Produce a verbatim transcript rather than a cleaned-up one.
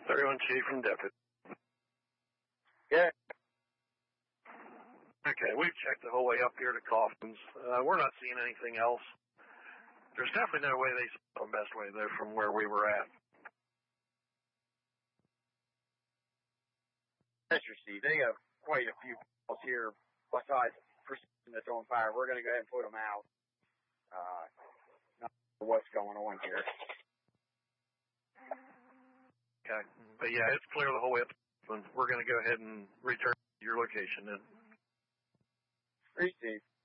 thirty-one Chief from Deputy. Yeah. Okay, we've checked the whole way up here to Coffins. Uh, we're not seeing anything else. There's definitely no way they saw the best way there from where we were at. Mister Steve, they have quite a few calls here besides the person that's on fire. We're going to go ahead and put them out. Uh, not sure what's going on here. Okay, but yeah, it's clear the whole way up. We're going to go ahead and return to your location then. Three, Steve.